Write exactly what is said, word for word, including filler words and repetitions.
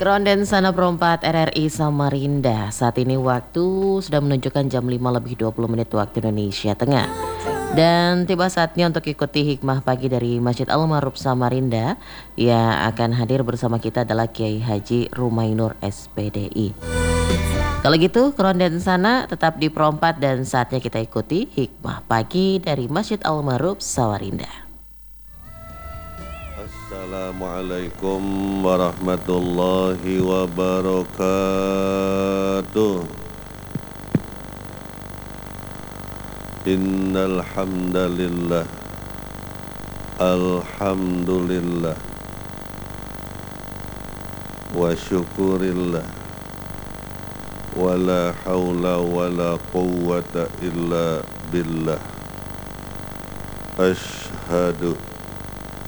Keronden Sana Perempat R R I Samarinda. Saat ini waktu sudah menunjukkan jam lima lebih dua puluh menit waktu Indonesia Tengah. Dan tiba saatnya untuk ikuti hikmah pagi dari Masjid Al-Ma'ruf Samarinda. Yang akan hadir bersama kita adalah Kiai Haji Rumainur S P D I. Kalau gitu Keronden Sana tetap di Perempat dan saatnya kita ikuti hikmah pagi dari Masjid Al-Ma'ruf Samarinda. Assalamualaikum warahmatullahi wabarakatuh. Innal hamdalillah alhamdulillah wa syukurillah wala haula wala quwwata illa billah. Ashhadu